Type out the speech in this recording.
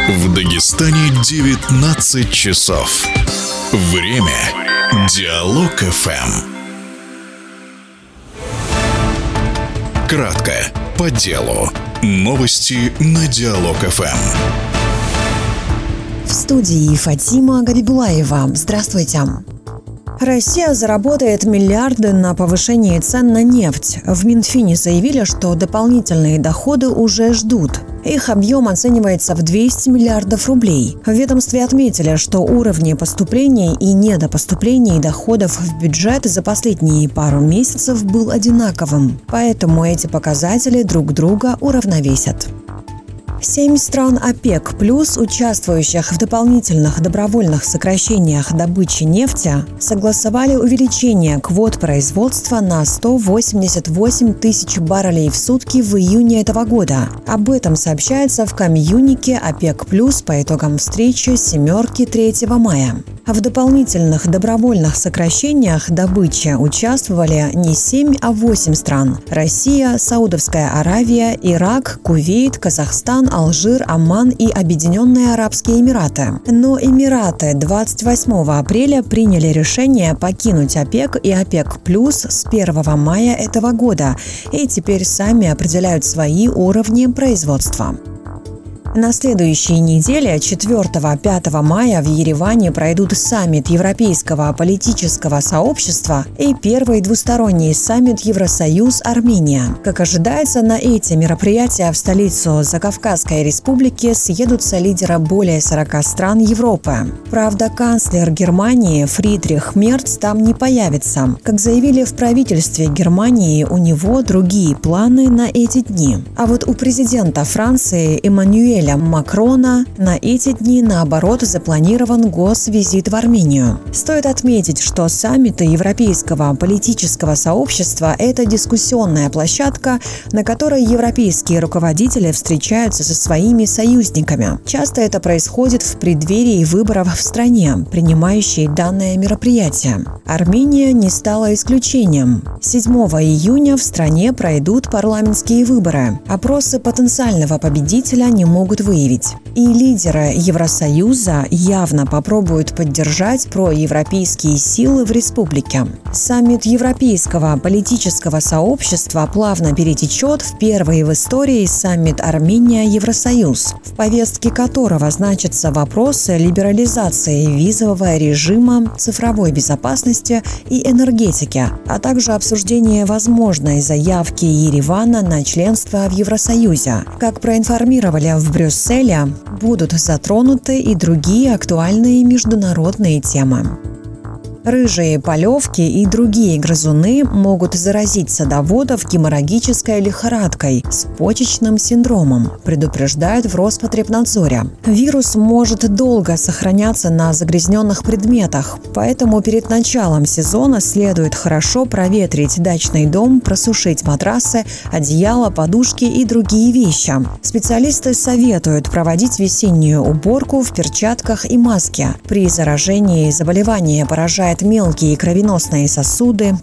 В Дагестане 19 часов. Время Диалог ФМ. Кратко, по делу. Новости на Диалог ФМ. В студии Фатима Габибулаева. Здравствуйте. Россия заработает миллиарды на повышении цен на нефть. В Минфине заявили, что дополнительные доходы уже ждут. Их объем оценивается в 200 миллиардов рублей. В ведомстве отметили, что уровни поступлений и недопоступлений доходов в бюджет за последние пару месяцев был одинаковым. Поэтому эти показатели друг друга уравновесят. 7 стран ОПЕК+, участвующих в дополнительных добровольных сокращениях добычи нефти, согласовали увеличение квот производства на 188 тысяч баррелей в сутки в июне этого года. Об этом сообщается в коммюнике ОПЕК+, по итогам встречи «семерки» 3 мая. В дополнительных добровольных сокращениях добычи участвовали не 7, а 8 стран – Россия, Саудовская Аравия, Ирак, Кувейт, Казахстан, Алжир, Оман и Объединенные Арабские Эмираты. Но Эмираты 28 апреля приняли решение покинуть ОПЕК и ОПЕК+ с 1 мая этого года и теперь сами определяют свои уровни производства. На следующей неделе, 4-5 мая, в Ереване пройдут саммит Европейского политического сообщества и первый двусторонний саммит Евросоюз-Армения. Как ожидается, на эти мероприятия в столицу Закавказской республики съедутся лидеры более 40 стран Европы. Правда, канцлер Германии Фридрих Мерц там не появится. Как заявили в правительстве Германии, у него другие планы на эти дни. А вот у президента Франции Эммануэля Макрона на эти дни, наоборот, запланирован госвизит в Армению. Стоит отметить, что саммиты Европейского политического сообщества – это дискуссионная площадка, на которой европейские руководители встречаются со своими союзниками. Часто это происходит в преддверии выборов в стране, принимающей данное мероприятие. Армения не стала исключением. 7 июня в стране пройдут парламентские выборы. Опросы потенциального победителя не могут выявить. И лидеры Евросоюза явно попробуют поддержать проевропейские силы в республике. Саммит Европейского политического сообщества плавно перетечет в первый в истории саммит Армения-Евросоюз, в повестке которого значатся вопросы либерализации визового режима, цифровой безопасности и энергетики, а также обсуждение возможной заявки Еревана на членство в Евросоюзе. Как проинформировали в Брюсселе, будут затронуты и другие актуальные международные темы. Рыжие полевки и другие грызуны могут заразить садоводов геморрагической лихорадкой с почечным синдромом, предупреждают в Роспотребнадзоре. Вирус может долго сохраняться на загрязненных предметах, поэтому перед началом сезона следует хорошо проветрить дачный дом, просушить матрасы, одеяло, подушки и другие вещи. Специалисты советуют проводить весеннюю уборку в перчатках и маске. При заражении заболевание поражает мелкие кровеносные сосуды,